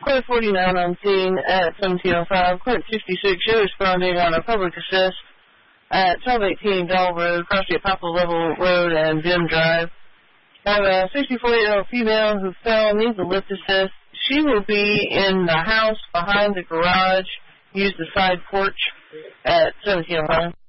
Court 49 on scene at 1705. Court 66, you're responding on a public assist at 1218 Doll Road, across the Apostle Level Road and Jim Drive. I have a 64-year-old female who fell, needs a lift assist. She will be in the house behind the garage. Use the side porch at 1705.